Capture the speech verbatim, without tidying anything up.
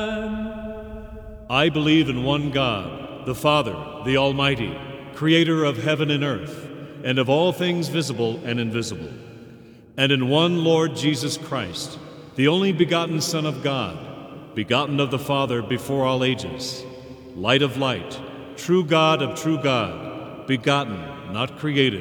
I believe in one God, the Father, the Almighty, creator of heaven and earth, and of all things visible and invisible, and in one Lord Jesus Christ, the only begotten Son of God, begotten of the Father before all ages, light of light, true God of true God, begotten, not created,